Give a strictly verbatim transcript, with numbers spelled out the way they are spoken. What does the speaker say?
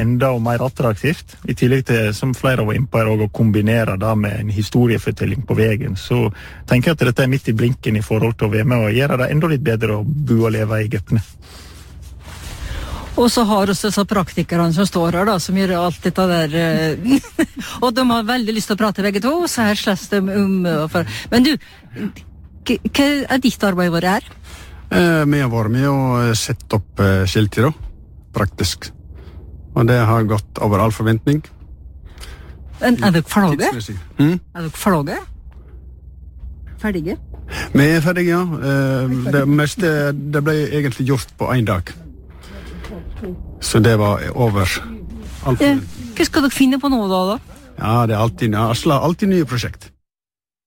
enda mer attraktivt. I tillegg til, som flere var inne på her, å kombinere det med en historiefortelling på veien, så tenker jeg at dette er midt i blinken i forhold til å være med og gjøre det enda litt bedre å bo og leve i Gøpne. Og så har også disse praktikerne som står her da, som gjør alt dette der, og de har veldig lyst til å prate begge to, så her slåss de om. Men du, hva er ditt arbeid vært her? Eh, vi har vært med å sette opp eh, skilter, da, praktisk. Og det har gått over all forventning. Men er dere ferdige? Mm? Er dere ferdige? Ferdige? Vi er ferdige, ja. Eh, det meste det ble egentlig gjort på en dag. Så det var over all forventning. Hva skal dere finne på nå da, da? Ja, det er alltid, alltid nye prosjekt.